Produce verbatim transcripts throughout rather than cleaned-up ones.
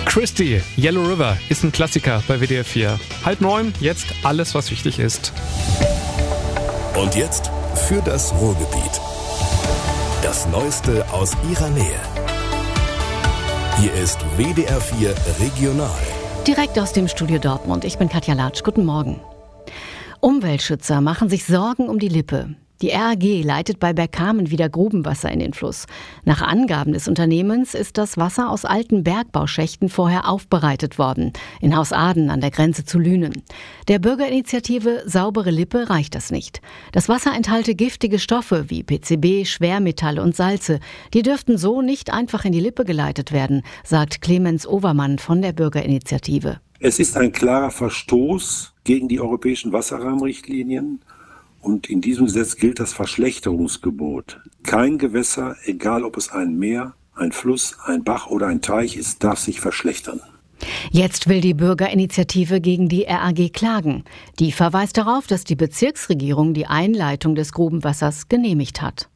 Christie, Yellow River ist ein Klassiker bei W D R vier. Halb neun, jetzt alles, was wichtig ist. Und jetzt für das Ruhrgebiet. Das Neueste aus ihrer Nähe. Hier ist W D R vier Regional. Direkt aus dem Studio Dortmund. Ich bin Katja Latsch. Guten Morgen. Umweltschützer machen sich Sorgen um die Lippe. Die R A G leitet bei Bergkamen wieder Grubenwasser in den Fluss. Nach Angaben des Unternehmens ist das Wasser aus alten Bergbauschächten vorher aufbereitet worden. In Haus Aden an der Grenze zu Lünen. Der Bürgerinitiative Saubere Lippe reicht das nicht. Das Wasser enthalte giftige Stoffe wie P C B, Schwermetalle und Salze. Die dürften so nicht einfach in die Lippe geleitet werden, sagt Clemens Overmann von der Bürgerinitiative. Es ist ein klarer Verstoß gegen die europäischen Wasserrahmenrichtlinien. Und in diesem Gesetz gilt das Verschlechterungsgebot. Kein Gewässer, egal ob es ein Meer, ein Fluss, ein Bach oder ein Teich ist, darf sich verschlechtern. Jetzt will die Bürgerinitiative gegen die R A G klagen. Die verweist darauf, dass die Bezirksregierung die Einleitung des Grubenwassers genehmigt hat.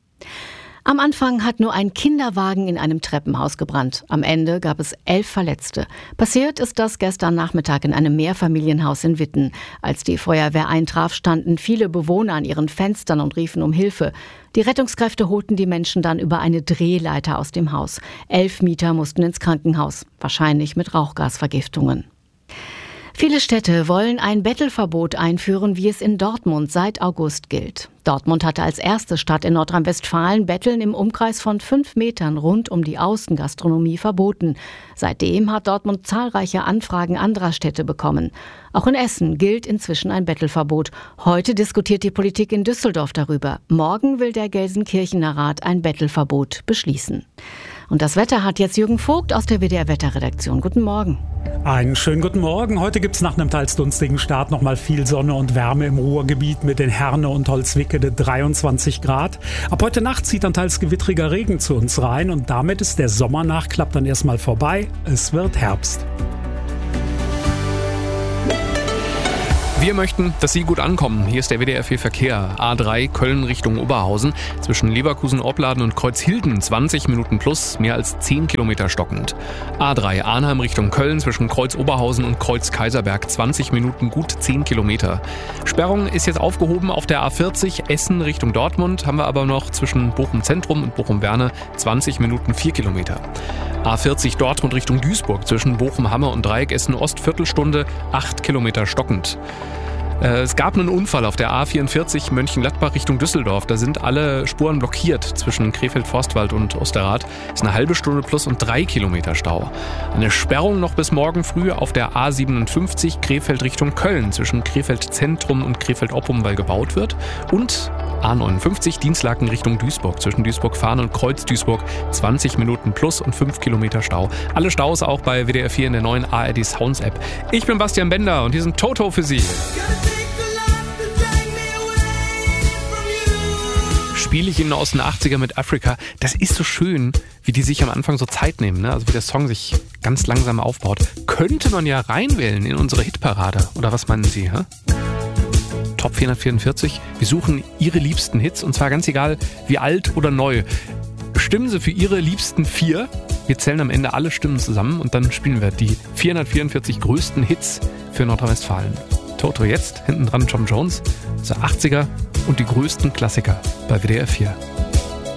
Am Anfang hat nur ein Kinderwagen in einem Treppenhaus gebrannt. Am Ende gab es elf Verletzte. Passiert ist das gestern Nachmittag in einem Mehrfamilienhaus in Witten. Als die Feuerwehr eintraf, standen viele Bewohner an ihren Fenstern und riefen um Hilfe. Die Rettungskräfte holten die Menschen dann über eine Drehleiter aus dem Haus. Elf Mieter mussten ins Krankenhaus, wahrscheinlich mit Rauchgasvergiftungen. Viele Städte wollen ein Bettelverbot einführen, wie es in Dortmund seit August gilt. Dortmund hatte als erste Stadt in Nordrhein-Westfalen Betteln im Umkreis von fünf Metern rund um die Außengastronomie verboten. Seitdem hat Dortmund zahlreiche Anfragen anderer Städte bekommen. Auch in Essen gilt inzwischen ein Bettelverbot. Heute diskutiert die Politik in Düsseldorf darüber. Morgen will der Gelsenkirchener Rat ein Bettelverbot beschließen. Und das Wetter hat jetzt Jürgen Vogt aus der W D R-Wetterredaktion. Guten Morgen. Einen schönen guten Morgen. Heute gibt es nach einem teils dunstigen Start nochmal viel Sonne und Wärme im Ruhrgebiet mit den Herne und Holzwickede dreiundzwanzig Grad. Ab heute Nacht zieht dann teils gewittriger Regen zu uns rein und damit ist der Sommernachklapp dann erstmal vorbei. Es wird Herbst. Wir möchten, dass Sie gut ankommen. Hier ist der W D R vier Verkehr. A drei Köln Richtung Oberhausen. Zwischen Leverkusen, Opladen und Kreuzhilden zwanzig Minuten plus, mehr als zehn Kilometer stockend. A drei Arnheim Richtung Köln zwischen Kreuz Oberhausen und Kreuz Kaiserberg zwanzig Minuten, gut zehn Kilometer. Sperrung ist jetzt aufgehoben auf der A vierzig Essen Richtung Dortmund. Haben wir aber noch zwischen Bochum Zentrum und Bochum Werne zwanzig Minuten, vier Kilometer. A vierzig Dortmund Richtung Duisburg zwischen Bochum Hamme und Dreieck Essen Ost Viertelstunde, acht Kilometer stockend. Es gab einen Unfall auf der A vierundvierzig Mönchengladbach Richtung Düsseldorf. Da sind alle Spuren blockiert zwischen Krefeld-Forstwald und Osterrad. Ist eine halbe Stunde plus und drei Kilometer Stau. Eine Sperrung noch bis morgen früh auf der A siebenundfünfzig Krefeld Richtung Köln zwischen Krefeld Zentrum und Krefeld-Oppum, weil gebaut wird. Und A neunundfünfzig Dienstlaken Richtung Duisburg zwischen Duisburg-Fahn und Kreuz-Duisburg zwanzig Minuten plus und fünf Kilometer Stau. Alle Staus auch bei W D R vier in der neuen A R D Sounds App. Ich bin Bastian Bender und hier sind Toto für Sie. Spiele ich Ihnen aus den achtziger mit Africa. Das ist so schön, wie die sich am Anfang so Zeit nehmen, ne? Also wie der Song sich ganz langsam aufbaut. Könnte man ja reinwählen in unsere Hitparade. Oder was meinen Sie? Hä? Top vierhundertvierundvierzig. Wir suchen Ihre liebsten Hits und zwar ganz egal, wie alt oder neu. Stimmen Sie für Ihre liebsten vier. Wir zählen am Ende alle Stimmen zusammen und dann spielen wir die vierhundertvierundvierzig größten Hits für Nordrhein-Westfalen. Toto jetzt, hinten dran Tom Jones, also achtziger und die größten Klassiker bei W D R vier.